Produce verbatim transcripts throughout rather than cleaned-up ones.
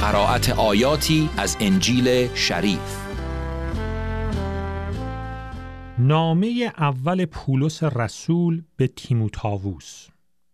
قرائت آیاتی از انجیل شریف. نامه اول پولس رسول به تیموتائوس،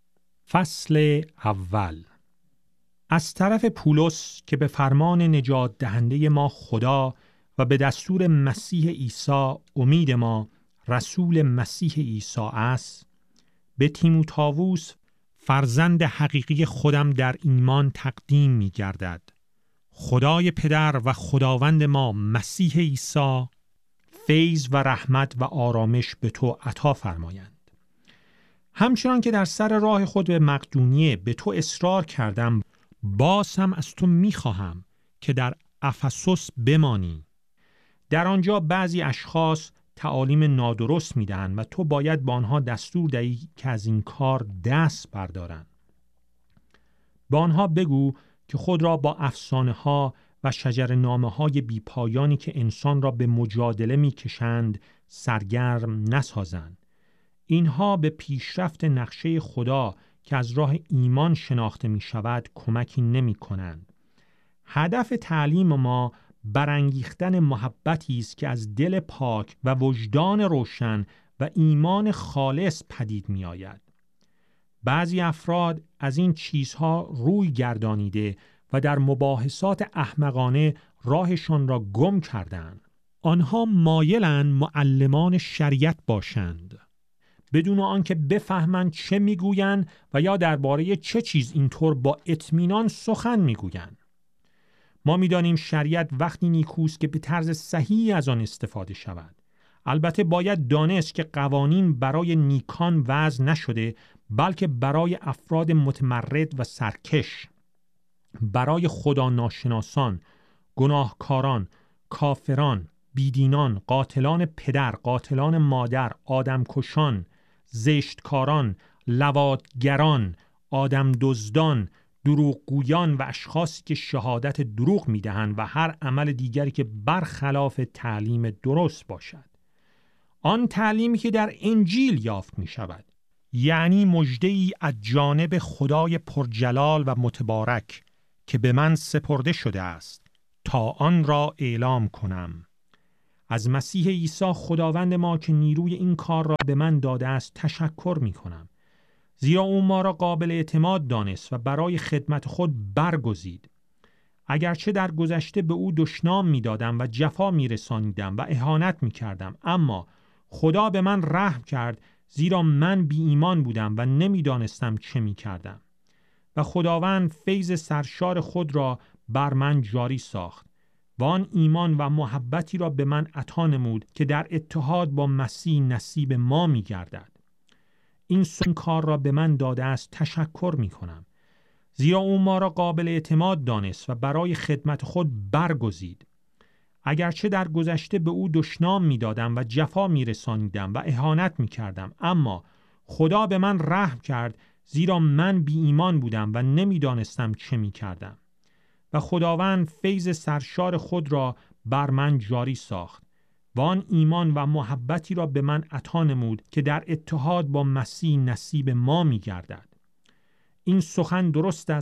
فصل اول. از طرف پولس که به فرمان نجات دهنده ما خدا و به دستور مسیح عیسی امید ما رسول مسیح عیسی است، به تیموتائوس فرزند حقیقی خودم در ایمان تقدیم می گردد. خدای پدر و خداوند ما مسیح عیسی فیض و رحمت و آرامش به تو عطا فرمایند. همچنان که در سر راه خود به مقدونیه به تو اصرار کردم، باز هم از تو می خواهم که در افسوس بمانی. در آنجا بعضی اشخاص تعالیم نادرست می دهند و تو باید با آنها دستور دهی که از این کار دست بردارند. با آنها بگو که خود را با افسانه ها و شجرنامه های بی پایانی که انسان را به مجادله می کشند سرگرم نسازند. اینها به پیشرفت نقشه خدا که از راه ایمان شناخته می شود کمکی نمی کنند. هدف تعلیم ما برانگیختن محبتی است که از دل پاک و وجدان روشن و ایمان خالص پدید می آید. بعضی افراد از این چیزها روی گردانیده و در مباحثات احمقانه راهشان را گم کردند. آنها مایلند معلمان شریعت باشند بدون آنکه بفهمند چه میگویند و یا درباره چه چیز اینطور با اطمینان سخن میگویند. ما میدانیم شریعت وقتی نیکوست که به طرز صحیحی از آن استفاده شود. البته باید دانست که قوانین برای نیکان وضع نشده، بلکه برای افراد متمرد و سرکش، برای خدا ناشناسان، گناهکاران، کافران، بیدینان، قاتلان پدر، قاتلان مادر، آدمکشان، زشتکاران، لواطگران، آدم دزدان، دروغگویان و اشخاصی که شهادت دروغ میدهند و هر عمل دیگری که برخلاف تعلیم درست باشد. آن تعلیمی که در انجیل یافت می شود، یعنی مژده‌ای از جانب خدای پرجلال و متبارک که به من سپرده شده است تا آن را اعلام کنم. از مسیح عیسی خداوند ما که نیروی این کار را به من داده است تشکر می کنم، زیرا او ما را قابل اعتماد دانست و برای خدمت خود برگزید. اگرچه در گذشته به او دشنام می دادم و جفا می رسانیدم و اهانت می کردم، اما خدا به من رحم کرد، زیرا من بی ایمان بودم و نمی دانستم چه می کردم. و خداوند فیض سرشار خود را بر من جاری ساخت و آن ایمان و محبتی را به من عطا نمود که در اتحاد با مسیح نصیب ما می گردد. این سون کار را به من داده است تشکر می کنم، زیرا او ما را قابل اعتماد دانست و برای خدمت خود برگزید. اگرچه در گذشته به او دشنام می دادم و جفا می رسانیدم و اهانت می کردم، اما خدا به من رحم کرد، زیرا من بی ایمان بودم و نمی دانستم چه می کردم. و خداوند فیض سرشار خود را بر من جاری ساخت و آن ایمان و محبتی را به من عطا نمود که در اتحاد با مسیح نصیب ما می گردد. این سخن درست است